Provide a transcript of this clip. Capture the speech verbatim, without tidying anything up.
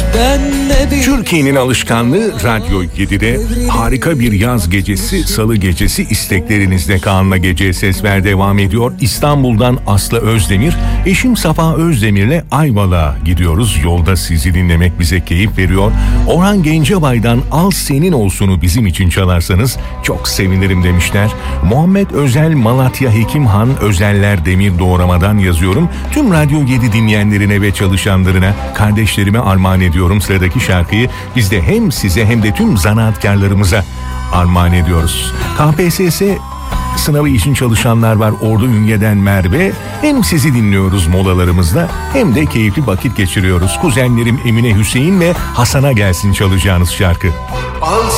Türkiye'nin alışkanlığı Radyo yedide harika bir yaz gecesi, salı gecesi isteklerinizde Kaan'la Geceye Ses Ver devam ediyor. İstanbul'dan Aslı Özdemir, eşim Safa Özdemir'le Ayvalık'a gidiyoruz. Yolda sizi dinlemek bize keyif veriyor. Orhan Gencebay'dan Al Senin Olsun'u bizim için çalarsanız çok sevinirim demişler. Muhammed Özel Malatya Hekimhan Özeller Demir Doğrama'dan yazıyorum. Tüm Radyo yedi dinleyenlerine ve çalışanlarına, kardeşlerime armağan ediyorum. Sıradaki şarkıyı biz de hem size hem de tüm zanaatkarlarımıza armağan ediyoruz. K P S S sınavı için çalışanlar var. Ordu Ünye'den Merve. Hem sizi dinliyoruz molalarımızda hem de keyifli vakit geçiriyoruz. Kuzenlerim Emine, Hüseyin ve Hasan'a gelsin çalacağınız şarkı. Al